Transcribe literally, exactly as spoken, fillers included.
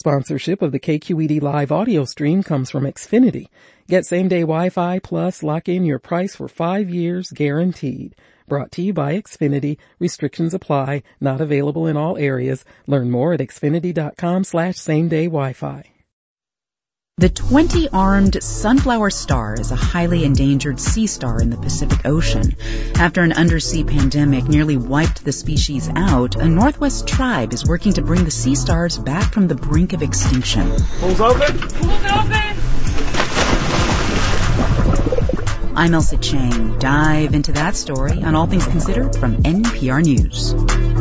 Sponsorship of the K Q E D live audio stream comes from Xfinity. Get same-day Wi-Fi plus lock in your price for five years guaranteed. Brought to you by Xfinity. Restrictions apply. Not available in all areas. Learn more at xfinity.com slash same-day Wi-Fi. The twenty-armed sunflower star is a highly endangered sea star in the Pacific Ocean. After an undersea pandemic nearly wiped the species out, a Northwest tribe is working to bring the sea stars back from the brink of extinction. Pulls open! Pulls open! I'm Elsa Chang. Dive into that story on All Things Considered from N P R News.